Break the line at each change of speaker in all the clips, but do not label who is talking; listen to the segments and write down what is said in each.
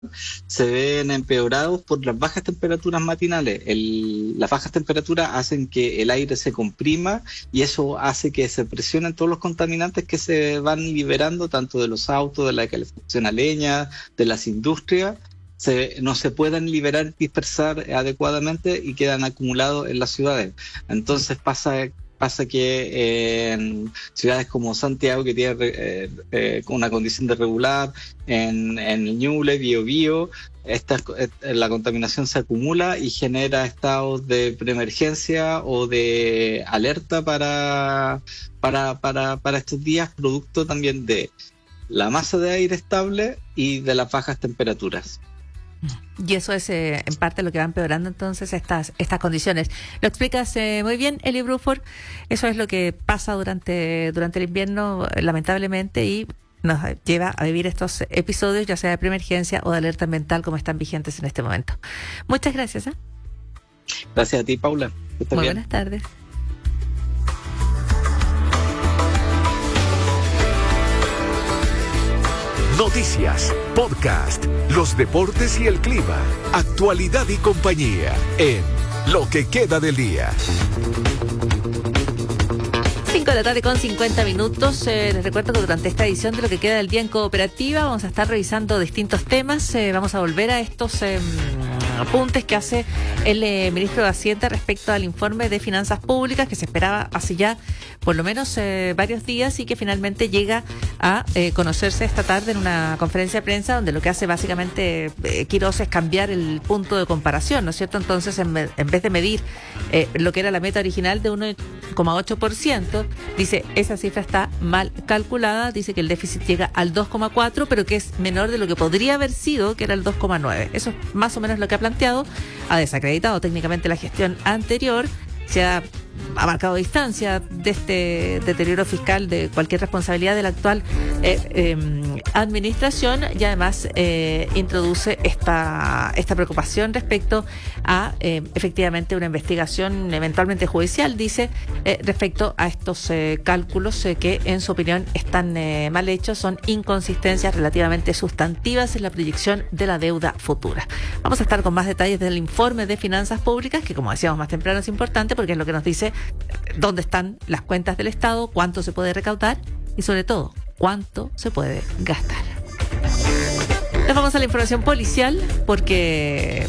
se ven empeorados por las bajas temperaturas matinales. Las bajas temperaturas hacen que el aire se comprima y eso hace que se presionen todos los contaminantes que se van liberando, tanto de los autos, de la calefacción a leña, de las industrias. No se pueden liberar, dispersar adecuadamente y quedan acumulados en las ciudades. Entonces pasa que en ciudades como Santiago, que tiene una condición de regular, en Ñuble, Biobío, la contaminación se acumula y genera estados de preemergencia o de alerta para estos días, producto también de la masa de aire estable y de las bajas temperaturas.
Y eso es en parte lo que va empeorando entonces estas condiciones. Lo explicas muy bien, Eli Bruford. Eso es lo que pasa durante el invierno, lamentablemente, y nos lleva a vivir estos episodios, ya sea de preemergencia o de alerta ambiental, como están vigentes en este momento. Muchas gracias.
Gracias a ti, Paula.
Muy buenas tardes.
Noticias, podcast, los deportes y el clima, actualidad y compañía en Lo que queda del día.
5:50 p.m. Les recuerdo que durante esta edición de Lo que queda del día en Cooperativa vamos a estar revisando distintos temas. Vamos a volver a estos apuntes que hace el ministro de Hacienda respecto al informe de finanzas públicas que se esperaba hace ya por lo menos varios días y que finalmente llega a conocerse esta tarde en una conferencia de prensa donde lo que hace básicamente Quirós es cambiar el punto de comparación, ¿no es cierto? Entonces, en vez de medir lo que era la meta original de 1,8%, dice esa cifra está mal calculada, dice que el déficit llega al 2,4%, pero que es menor de lo que podría haber sido, que era el 2,9%. Eso es más o menos lo que ha planteado, ha desacreditado técnicamente la gestión anterior, se ha marcado distancia de este deterioro fiscal, de cualquier responsabilidad de la actual administración, y además introduce esta preocupación respecto a efectivamente una investigación eventualmente judicial, dice, respecto a estos cálculos que en su opinión están mal hechos, son inconsistencias relativamente sustantivas en la proyección de la deuda futura. Vamos a estar con más detalles del informe de finanzas públicas, que como decíamos más temprano es importante porque es lo que nos dice dónde están las cuentas del Estado, cuánto se puede recaudar y sobre todo cuánto se puede gastar. Nos vamos a la información policial porque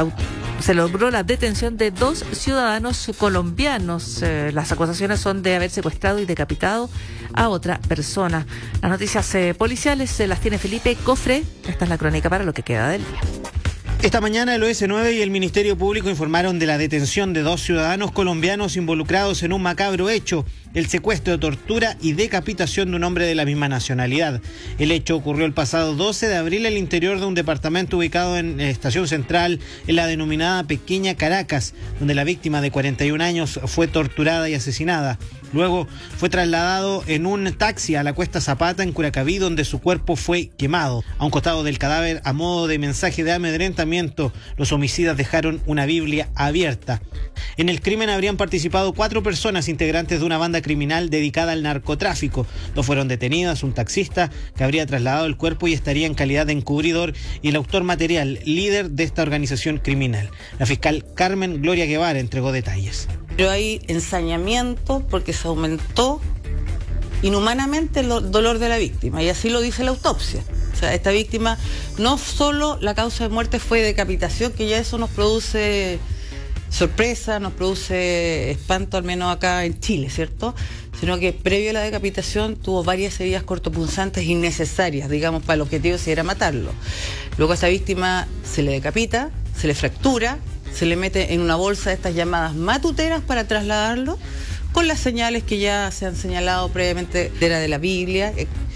se logró la detención de 2 ciudadanos colombianos. Las acusaciones son de haber secuestrado y decapitado a otra persona. Las noticias policiales se las tiene Felipe Cofre. Esta es la crónica para lo que queda del día.
Esta mañana el OS9 y el Ministerio Público informaron de la detención de 2 ciudadanos colombianos involucrados en un macabro hecho, el secuestro, tortura y decapitación de un hombre de la misma nacionalidad. El hecho ocurrió el pasado 12 de abril al interior de un departamento ubicado en Estación Central, en la denominada Pequeña Caracas, donde la víctima de 41 años fue torturada y asesinada. Luego fue trasladado en un taxi a la Cuesta Zapata en Curacaví, donde su cuerpo fue quemado. A un costado del cadáver, a modo de mensaje de amedrentamiento, los homicidas dejaron una Biblia abierta. En el crimen habrían participado 4 personas integrantes de una banda criminal dedicada al narcotráfico. 2 fueron detenidas, un taxista que habría trasladado el cuerpo y estaría en calidad de encubridor, y el autor material, líder de esta organización criminal. La fiscal Carmen Gloria Guevara entregó detalles.
Pero hay ensañamiento porque se aumentó inhumanamente el dolor de la víctima, y así lo dice la autopsia. O sea, esta víctima, no solo la causa de muerte fue decapitación, que ya eso nos produce sorpresa, nos produce espanto, al menos acá en Chile, ¿cierto? Sino que previo a la decapitación tuvo varias heridas cortopunzantes innecesarias, digamos, para el objetivo si era matarlo. Luego a esta víctima se le decapita, se le fractura, se le mete en una bolsa de estas llamadas matuteras para trasladarlo, con las señales que ya se han señalado previamente, era de la Biblia,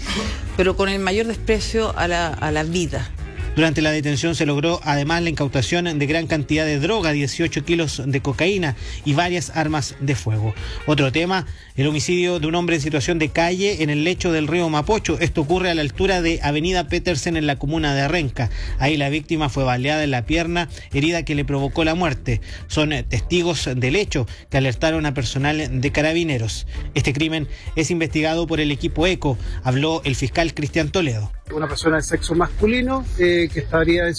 pero con el mayor desprecio a la vida.
Durante la detención se logró además la incautación de gran cantidad de droga, 18 kilos de cocaína y varias armas de fuego. Otro tema, el homicidio de un hombre en situación de calle en el lecho del río Mapocho. Esto ocurre a la altura de Avenida Petersen en la comuna de Renca. Ahí la víctima fue baleada en la pierna, herida que le provocó la muerte. Son testigos del hecho que alertaron a personal de Carabineros. Este crimen es investigado por el equipo ECO, habló el fiscal Cristian Toledo.
una persona de sexo masculino que estaría en